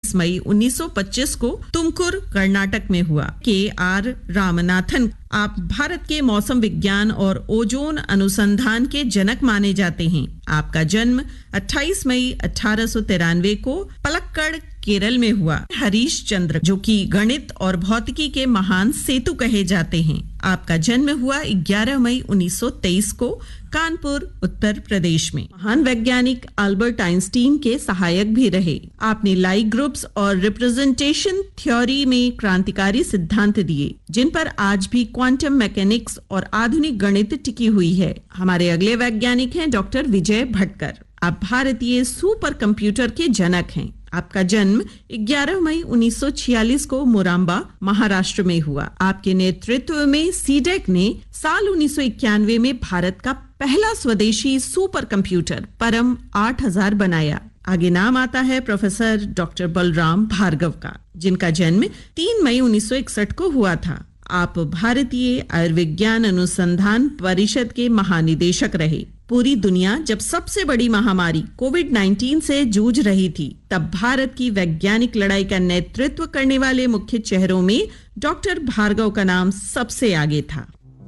23 मई 1925 को तुमकुर, कर्नाटक में हुआ। के.आर. रामनाथन आप भारत के मौसम विज्ञान और ओजोन अनुसंधान के जनक माने जाते हैं। आपका जन्म 28 मई 1893 को पलक्कड़, केरल में हुआ। हरीश चंद्र जो कि गणित और भौतिकी के महान सेतु कहे जाते हैं। आपका जन्म हुआ 11 मई 1923 को कानपुर, उत्तर प्रदेश में। महान वैज्ञानिक अल्बर्ट आइंस्टीन के सहायक भी रहे। आपने लाई ग्रुप्स और रिप्रेजेंटेशन थ्योरी में क्रांतिकारी सिद्धांत दिए, जिन पर आज भी क्वांटम मैकेनिक्स और आधुनिक गणित टिकी हुई है। हमारे अगले वैज्ञानिक हैं डॉक्टर विजय भटकर। आप भारतीय सुपर कंप्यूटर के जनक हैं। आपका जन्म 11 मई 1946 को मोराम्बा, महाराष्ट्र में हुआ। आपके नेतृत्व में सीडेक ने साल 1991 में भारत का पहला स्वदेशी सुपर कंप्यूटर परम 8000 बनाया। आगे नाम आता है प्रोफेसर डॉक्टर बलराम भार्गव का, जिनका जन्म 3 मई 1961 को हुआ था। आप भारतीय आयुर्विज्ञान अनुसंधान परिषद के महानिदेशक रहे। पूरी दुनिया जब सबसे बड़ी महामारी कोविड-19 से जूझ रही थी, तब भारत की वैज्ञानिक लड़ाई का नेतृत्व करने वाले मुख्य चेहरों में डॉक्टर भार्गव का नाम सबसे आगे था।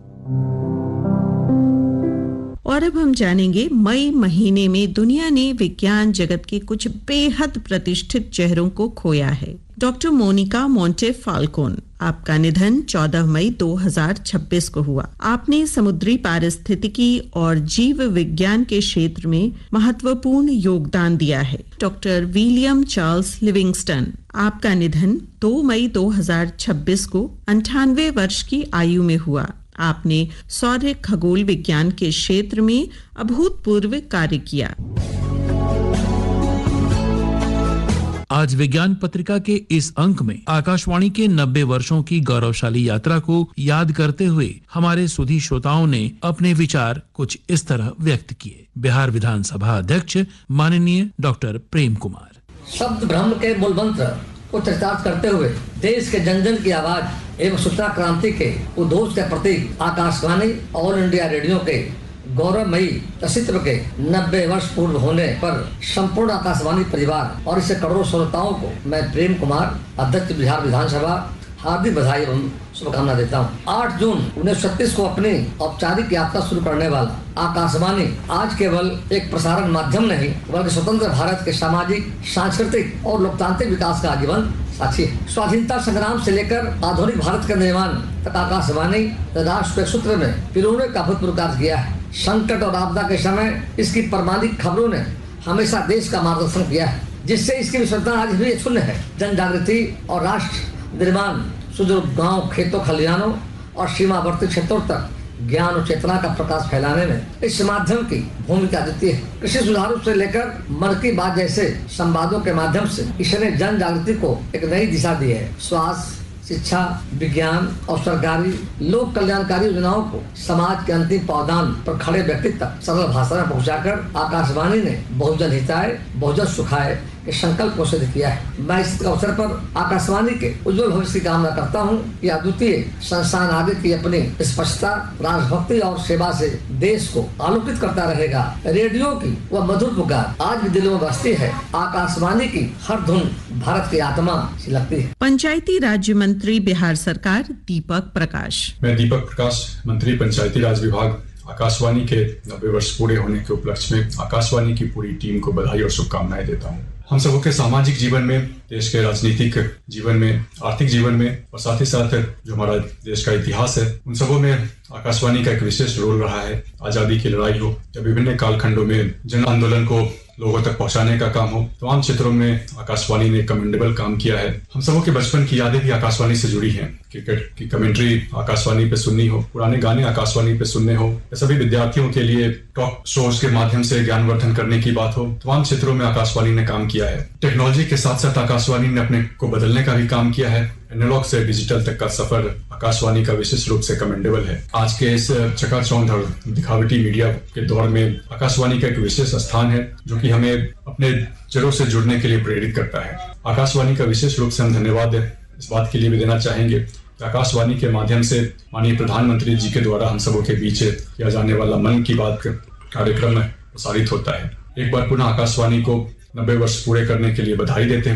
और अब हम जानेंगे मई महीने में दुनिया ने विज्ञान जगत के कुछ बेहद प्रतिष्ठित चेहरों को खोया है। डॉक्टर मोनिका मोंटेफाल्कोन, आपका निधन 14 मई 2026 को हुआ। आपने समुद्री पारिस्थितिकी और जीव विज्ञान के क्षेत्र में महत्वपूर्ण योगदान दिया है। डॉक्टर विलियम चार्ल्स लिविंगस्टन, आपका निधन 2 मई 2026 को 98 वर्ष की आयु में हुआ। आपने सौर खगोल विज्ञान के क्षेत्र में अभूतपूर्व कार्य किया। आज विज्ञान पत्रिका के इस अंक में आकाशवाणी के 90 वर्षों की गौरवशाली यात्रा को याद करते हुए हमारे सुधी श्रोताओं ने अपने विचार कुछ इस तरह व्यक्त किए। बिहार विधानसभा अध्यक्ष माननीय डॉक्टर प्रेम कुमार। शब्द ब्रह्म के मूल मंत्र को चरितार्थ करते हुए देश के जन जन की आवाज एवं सूचना क्रांति के उद्घोष के प्रतीक आकाशवाणी ऑल इंडिया रेडियो के गौरवमयी अस्तित्व के 90 वर्ष पूर्व होने पर संपूर्ण आकाशवाणी परिवार और इससे करोड़ों श्रोताओं को मैं प्रेम कुमार, अध्यक्ष बिहार विधानसभा, हार्दिक बधाई एवं शुभकामना देता हूँ। 8 जून 1936 को अपनी औपचारिक यात्रा शुरू करने वाला आकाशवाणी आज केवल एक प्रसारण माध्यम नहीं, बल्कि स्वतंत्र भारत के सामाजिक, सांस्कृतिक और लोकतांत्रिक विकास का आजीवन साक्षी है। स्वाधीनता संग्राम से लेकर आधुनिक भारत के निर्माण तक आकाशवाणी राष्ट्र के सूत्र में पिरोने का अभूतपूर्व कार्य किया है। संकट और आपदा के समय इसकी प्रामाणिक खबरों ने हमेशा देश का मार्गदर्शन किया है, जिससे इसकी विशेषता आज भी शून्य है। जन जागृति और राष्ट्र निर्माण सुदूर गांव, खेतों, खलिहानों और सीमावर्ती क्षेत्रों तक ज्ञान और चेतना का प्रकाश फैलाने में इस माध्यम की भूमिका अद्वितीय है। कृषि सुधारों से लेकर मन की बात जैसे संवादों के माध्यम से इसने जन जागृति को एक नई दिशा दी है। स्वास्थ्य, शिक्षा, विज्ञान और सरकारी लोक कल्याणकारी योजनाओं को समाज के अंतिम पावदान पर खड़े व्यक्ति तक सरल भाषा में पहुंचाकर आकाशवाणी ने बहुजन हिताय, बहुजन सुखाय के संकल्प को सिद्ध किया है। मैं इस अवसर पर आकाशवाणी के उज्जवल भविष्य की कामना करता हूं कि अद्वितीय संस्थान आगे की अपनी स्पष्टता, राजभक्ति और सेवा से देश को आलोकित करता रहेगा। रेडियो की वह मधुर पुकार आज भी दिलों में बसती है। आकाशवाणी की हर धुन भारत की आत्मा से लगती है। पंचायती राज्य मंत्री बिहार सरकार दीपक प्रकाश। मैं दीपक प्रकाश, मंत्री पंचायती राज विभाग, आकाशवाणी के 90 वर्ष पूरे होने के उपलक्ष्य में आकाशवाणी की पूरी टीम को बधाई और शुभकामनाएं देता हूं। हम सबों के सामाजिक जीवन में, देश के राजनीतिक जीवन में, आर्थिक जीवन में और साथ ही साथ जो हमारा देश का इतिहास है, उन सबों में आकाशवाणी का एक विशेष रोल रहा है। आजादी की लड़ाई हो या विभिन्न कालखंडों में जन आंदोलन को लोगों तक पहुंचाने का काम हो, तमाम क्षेत्रों में आकाशवाणी ने कमेंडेबल काम किया है। हम सबों के बचपन की यादें भी आकाशवाणी से जुड़ी हैं। क्रिकेट की कमेंट्री आकाशवाणी पे सुननी हो, पुराने गाने आकाशवाणी पे सुनने हो, या सभी विद्यार्थियों के लिए टॉक शोज के माध्यम से ज्ञानवर्धन करने की बात हो, तमाम क्षेत्रों में आकाशवाणी ने काम किया है। टेक्नोलॉजी के साथ साथ आकाशवाणी ने अपने को बदलने का भी काम किया है। एनालॉग से डिजिटल तक का सफर आकाशवाणी का विशेष रूप से कमेंडेबल है। आज के इस चकाचौंध और दिखावटी मीडिया के दौर में आकाशवाणी का एक विशेष स्थान है, जो कि हमें अपने जड़ों से जुड़ने के लिए प्रेरित करता है। आकाशवाणी का विशेष रूप से हम धन्यवाद इस बात के लिए भी देना चाहेंगे कि आकाशवाणी के माध्यम से माननीय प्रधानमंत्री जी के द्वारा हम सबों के बीच किया जाने वाला मन की बात कार्यक्रम प्रसारित होता है। एक बार पुनः आकाशवाणी को 90 वर्ष पूरे करने के लिए बधाई देते हैं।